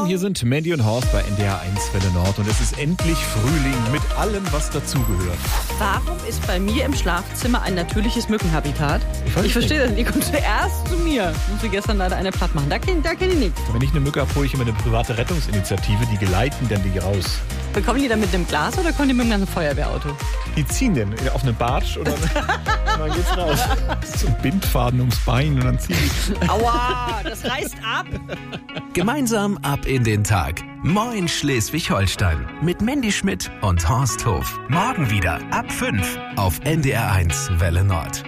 hier sind Mandy und Horst bei NDR 1 Welle Nord und es ist endlich Frühling mit allem, was dazugehört. Warum ist bei mir im Schlafzimmer ein natürliches Mückenhabitat? Ich verstehe das nicht. Die kommt zuerst zu mir. Musste gestern leider eine platt machen. Da kenn ich nichts. Wenn ich eine Mücke habe, hole ich immer eine private Rettungsinitiative, die geleiten dann die raus. Kommen die dann mit einem Glas oder kommen die mit einem Feuerwehrauto? Die ziehen den auf eine Bartsch und dann geht's raus. So ein Bindfaden ums Bein und dann ziehen die. Aua, das reißt ab. Gemeinsam ab in den Tag. Moin Schleswig-Holstein mit Mandy Schmidt und Horst Hof. Morgen wieder ab 5 auf NDR 1 Welle Nord.